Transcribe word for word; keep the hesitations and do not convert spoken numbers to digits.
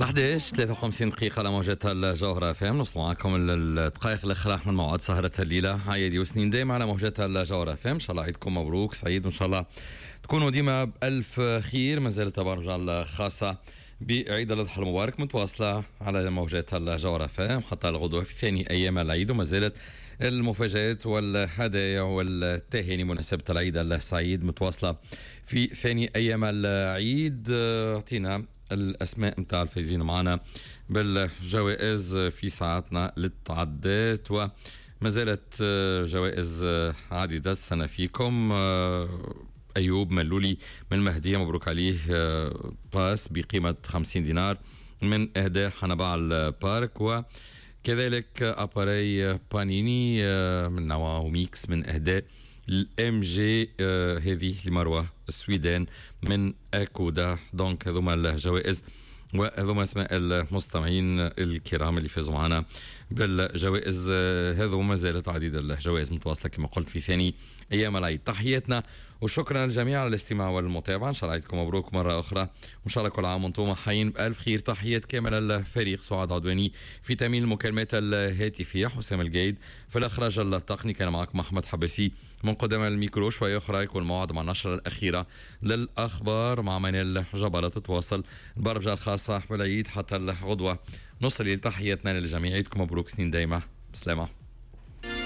احدعش ثلاثة وخمسين دقيقة على موجات الجوهرة اف ام. نوصل معكم الدقائق الأخيرة من موعد سهرة الليلة. عيدي وسنين دايما على موجات الجوهرة اف ام. إن شاء الله عيدكم مبروك سعيد، وإن شاء الله تكونوا ديما بألف خير. ما زالت برامج الخاصة بعيد الأضحى المبارك متواصلة على موجات الجوهرة اف ام حتى الغدوة في ثاني أيام العيد، وما زالت المفاجآت والهدايا والتهاني مناسبة العيد السعيد متواصلة في ثاني أيام العيد. اعطينا الأسماء متاع الفايزين معنا بالجوائز في ساعتنا للتعدات، وما زالت جوائز عديدة السنة فيكم. أيوب ملولي من المهدية مبروك عليه باس بقيمة خمسين دينار من إهداء حنبع البارك، وكذلك أباري بانيني من نوع ميكس من إهداء الام جي هذه لمروة السويدان من اكودا. دونك هذوما الجوائز وهذوما اسماء المستمعين الكرام اللي فازوا معنا بالجوائز. هذو ما زالت عديد الجوائز متواصله كما قلت في ثاني ايام العيد. تحياتنا وشكرا للجميع على الاستماع والمتابعه. ان شاء الله عيدكم مبروك مره اخرى، وان شاء الله كل عام وانتم حيين بالف خير. تحيات كامل الفريق، سعاد عدواني في تامين المكالمات الهاتفيه، حسام الجيد في الاخراج التقني، كان معكم احمد حبسي من قدام الميكرو. شويه اخرى يكون الموعد مع النشره الاخيره للاخبار مع منال جبله. تتواصل البرمجه الخاصه بالعيد حتى الغدوه. نوصل الى تحياتنا للجميع، عيدكم مبروك سنين دايما. بسلامه.